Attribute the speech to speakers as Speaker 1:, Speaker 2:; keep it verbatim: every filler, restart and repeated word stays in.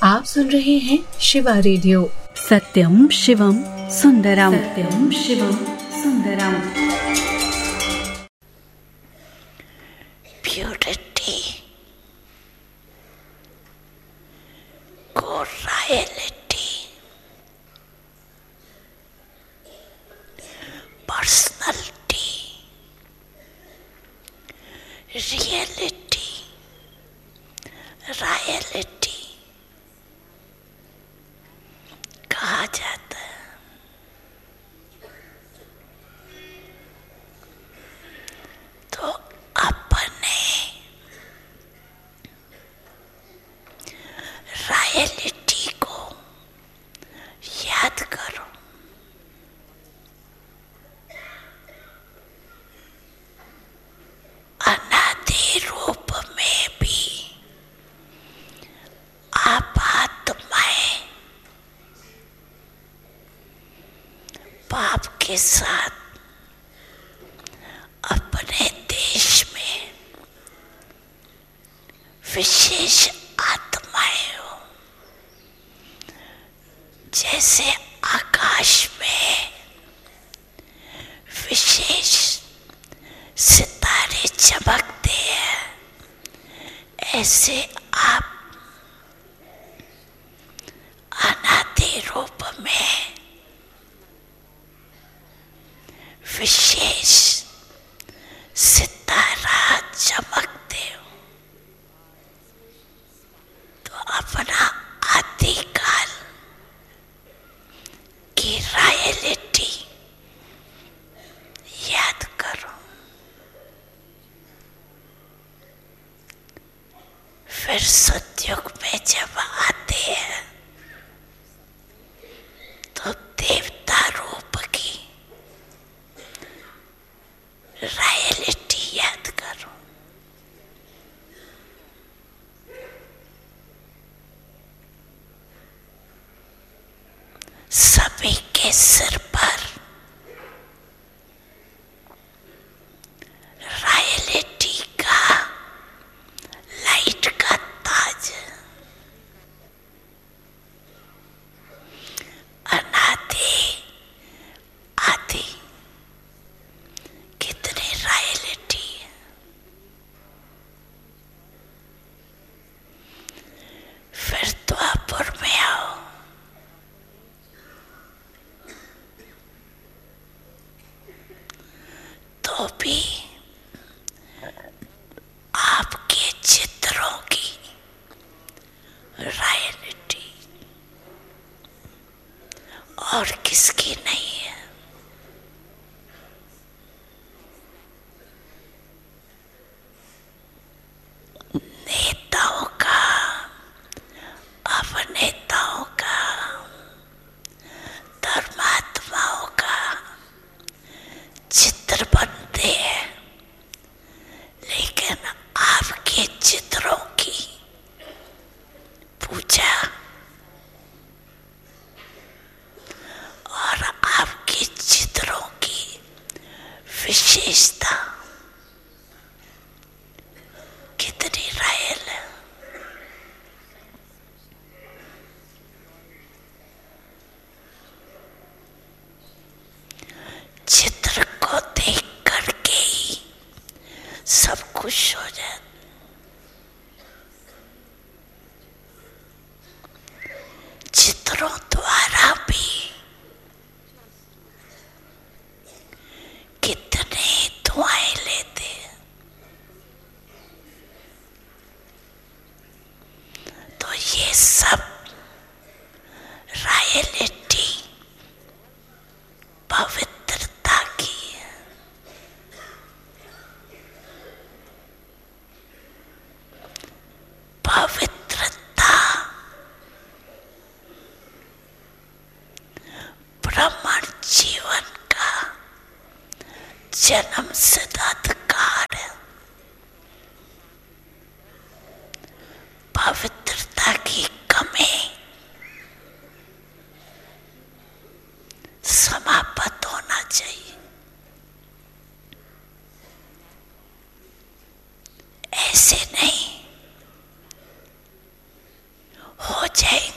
Speaker 1: आप सुन रहे हैं शिवा रेडियो।
Speaker 2: सत्यम शिवम सुंदरम, सत्यम शिवम सुंदरम।
Speaker 3: प्योरिटी को रॉयलिटी, पर्सनालिटी, रियलिटी, रॉयलिटी कहा जाता है। तो अपने रॉयलिटी को याद करो। अनादि रूप में भी आप आत्माएं पाप के साथ अपने देश में विशेष आत्माएं हो। जैसे आकाश में विशेष सितारे चमकते हैं, ऐसे आप अनादि रूप में विशेष सितारा चमकते हो। तो अपना आदिकाल की रॉयलिटी याद करो। फिर सतयुग में जब आते हैं तो देवता रूप की रॉयलिटी याद करो। सभी के सिर पर रॉयलिटी का लाइट का ताज। अनादि आदि कितनी रॉयलिटी है। फिर द्वापर में आओ, तो भी आपके चित्रों की रॉयलिटी और किसकी नहीं है। नेताओं का, अभिनेताओं का, धर्मात्माओं का चित्र बनते हैं, लेकिन आपके चित्रों की पूजा और आपके चित्रों की विशेषता कितनी रॉयल है। चित्र को देख करके ही सब खुश हो जाता। चित्रों द्वारा भी कितने दुआएं लेते हैं। तो ये सब रॉयलिटी पवित्रता की है। पवित्रता ब्राह्मण जीवन का जन्म सिद्धाधिकार है। पवित्रता की कमी समाप्त होना चाहिए। ऐसे नहीं हो जाएंगे।